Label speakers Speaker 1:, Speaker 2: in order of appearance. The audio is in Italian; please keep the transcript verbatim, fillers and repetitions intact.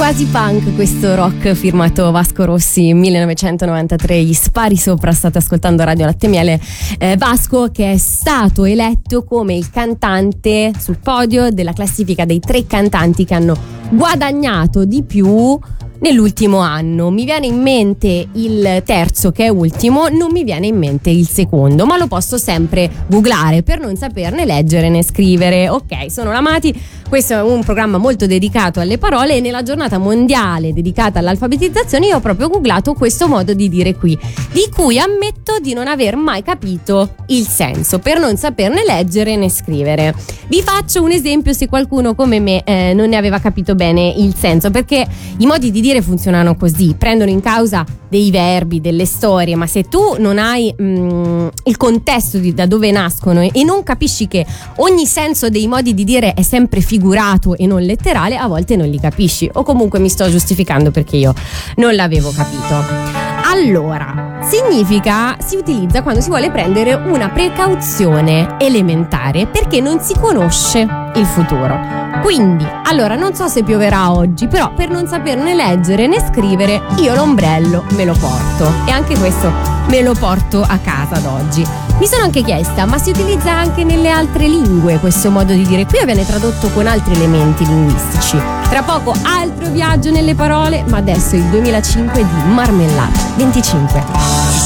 Speaker 1: quasi punk questo rock firmato Vasco Rossi millenovecentonovantatré, gli spari sopra. State ascoltando Radio Latte Miele. eh, Vasco, che è stato eletto come il cantante sul podio della classifica dei tre cantanti che hanno guadagnato di più nell'ultimo anno. Mi viene in mente il terzo, che è ultimo, non mi viene in mente il secondo, ma lo posso sempre googlare per non saperne leggere né scrivere. Ok, sono l'Amati, questo è un programma molto dedicato alle parole e nella giornata mondiale dedicata all'alfabetizzazione io ho proprio googlato questo modo di dire qui, di cui ammetto di non aver mai capito il senso, per non saperne leggere né scrivere. Vi faccio un esempio se qualcuno come me eh, non ne aveva capito bene il senso, perché i modi di dire funzionano così, prendono in causa dei verbi, delle storie, ma se tu non hai mh, il contesto di da dove nascono e, e non capisci che ogni senso dei modi di dire è sempre figurato e non letterale, a volte non li capisci, o comunque mi sto giustificando perché io non l'avevo capito. Allora, significa, si utilizza quando si vuole prendere una precauzione elementare perché non si conosce il futuro. Quindi, allora, non so se pioverà oggi, però per non saperne leggere né scrivere, io l'ombrello me lo porto. E anche questo me lo porto a casa ad oggi. Mi sono anche chiesta, ma si utilizza anche nelle altre lingue questo modo di dire? Qui viene tradotto con altri elementi linguistici. Tra poco altro viaggio nelle parole, ma adesso il duemilacinque di Marmellata. venticinque.